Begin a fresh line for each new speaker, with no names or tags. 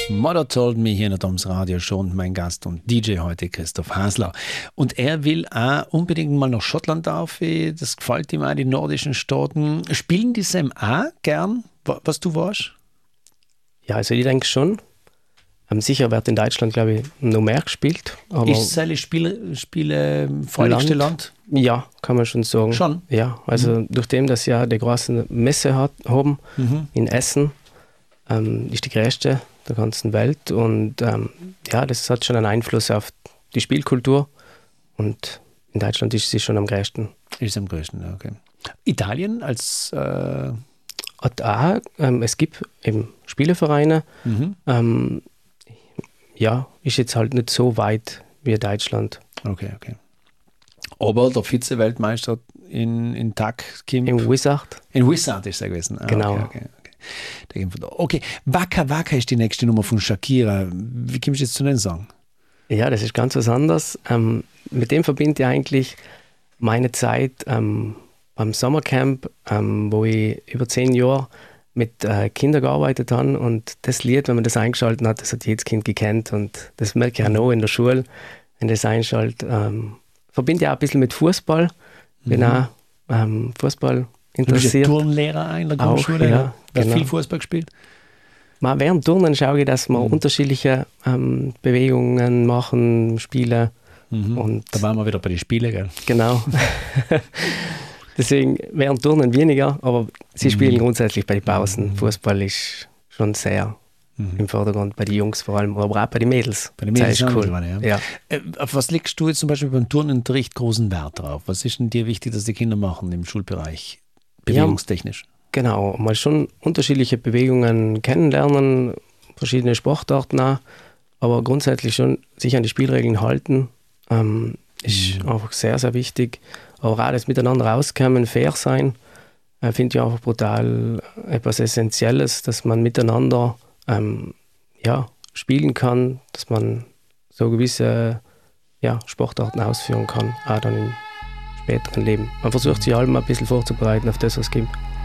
Mother Told Me hier in der Doms Radio Show und mein Gast und DJ heute Christoph Hasler. Und er will auch unbedingt mal nach Schottland auf. Das gefällt ihm auch, die nordischen Staaten. Spielen die Sam auch gern, was du warst?
Ja, also ich denke schon. Sicher wird in Deutschland, glaube ich, noch mehr gespielt. Aber
ist es ein Spiele freudigste Land?
Ja, kann man schon sagen.
Schon?
Ja, also durch dem, dass ja die große Messe haben in Essen, ist die größte der ganzen Welt und ja, das hat schon einen Einfluss auf die Spielkultur und in Deutschland ist sie schon am größten.
Ist am größten, okay. Italien als...
Hat auch, es gibt eben Spielevereine, ja, ist jetzt halt nicht so weit wie Deutschland.
Okay. Aber der Vize-Weltmeister in TAC kommt...
In Wizard.
In Wizard ist er gewesen.
Genau.
Okay, Waka Waka ist die nächste Nummer von Shakira. Wie kommst du jetzt zu den Song?
Ja, das ist ganz was anderes. Mit dem verbinde ich eigentlich meine Zeit beim Sommercamp, wo ich über 10 Jahre mit Kindern gearbeitet habe. Und das Lied, wenn man das eingeschaltet hat, das hat jedes Kind gekannt. Und das merke ich auch noch in der Schule, wenn das einschalte. Verbinde ich auch ein bisschen mit Fußball. Bin auch Fußball interessiert.
Du bist ja Turnlehrer in der Grundschule,
ja,
du hast
genau.
viel Fußball gespielt.
Während Turnen schaue ich, dass wir unterschiedliche Bewegungen machen, spielen. Und
da waren wir wieder bei den Spielen, gell?
Genau. Deswegen während Turnen weniger, aber sie spielen grundsätzlich bei den Pausen. Fußball ist schon sehr im Vordergrund, bei den Jungs vor allem, aber auch bei den Mädels.
Bei den Mädels
ist cool.
Ja. Auf was legst du jetzt zum Beispiel beim Turnunterricht großen Wert drauf? Was ist denn dir wichtig, dass die Kinder machen im Schulbereich, bewegungstechnisch?
Ja, genau, mal schon unterschiedliche Bewegungen kennenlernen, verschiedene Sportarten auch, aber grundsätzlich schon sich an die Spielregeln halten, ist einfach sehr, sehr wichtig. Aber auch das Miteinander auskommen, fair sein, finde ich einfach brutal etwas Essentielles, dass man miteinander spielen kann, dass man so gewisse Sportarten ausführen kann, auch dann im späteren Leben. Man versucht sich allem ein bisschen vorzubereiten auf das, was es gibt.